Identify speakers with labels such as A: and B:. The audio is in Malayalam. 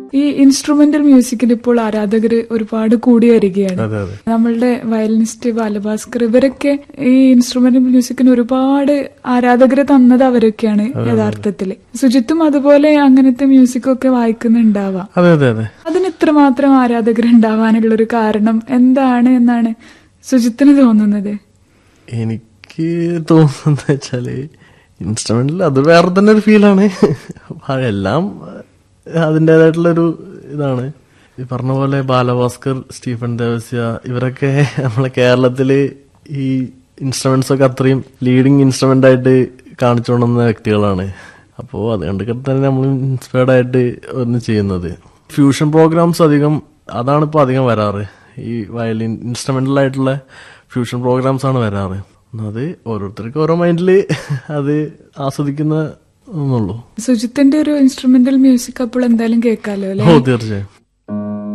A: ഈ ഇൻസ്ട്രുമെന്റൽ മ്യൂസിക്കിന് ഇപ്പോൾ ആരാധകർ ഒരുപാട് കൂടി വരികയാണ്. നമ്മളുടെ വയലിനിസ്റ്റ് ബാലഭാസ്കർ ഇവരൊക്കെ ഈ ഇൻസ്ട്രുമെന്റൽ മ്യൂസിക്കിന് ഒരുപാട് ആരാധകരെ തന്നത് അവരൊക്കെയാണ് യഥാർത്ഥത്തില്. സുജിത്തും അതുപോലെ അങ്ങനത്തെ മ്യൂസിക്കൊക്കെ വായിക്കുന്നുണ്ടാവാം. അതിന് ഇത്രമാത്രം ആരാധകരുണ്ടാവാനുള്ള ഒരു കാരണം എന്താണ് എന്നാണ് സുജിത്തിന് തോന്നുന്നത്?
B: എനിക്ക് തോന്നുന്നത് വെച്ചാല് ഇൻസ്ട്രുമെന്റിൽ അത് വേറെ തന്നെ ഒരു ഫീലാണ്. എല്ലാം അതിൻ്റെതായിട്ടുള്ളൊരു ഇതാണ്. ഈ പറഞ്ഞ പോലെ ബാലഭാസ്കർ, സ്റ്റീഫൻ ദേവസ്യ ഇവരൊക്കെ നമ്മളെ കേരളത്തില് ഈ ഇൻസ്ട്രുമെന്റ്സ് ഒക്കെ അത്രയും ലീഡിങ് ഇൻസ്ട്രുമെന്റ് ആയിട്ട് കാണിച്ചുകൊണ്ടുവന്ന വ്യക്തികളാണ്. അപ്പോൾ അത് കണ്ടിട്ട് തന്നെ നമ്മൾ ഇൻസ്പയർഡ് ആയിട്ട് ഒന്ന് ചെയ്യുന്നത്. ഫ്യൂഷൻ പ്രോഗ്രാംസ് അതാണ് ഇപ്പോൾ അധികം വരാറ്. ഈ വയലിൻ ഇൻസ്ട്രുമെന്റൽ ആയിട്ടുള്ള ഫ്യൂഷൻ പ്രോഗ്രാംസ് ആണ് വരാറ്. അത് ഓരോരുത്തർക്കും ഓരോ മൈൻഡില് അത് ആസ്വദിക്കുന്ന ഒന്നുള്ളൂ.
A: സുജിത്തിന്റെ ഒരു ഇൻസ്ട്രുമെന്റൽ മ്യൂസിക് അപ്പോൾ എന്തായാലും കേൾക്കാലോ അല്ലേ?
B: തീർച്ചയായും.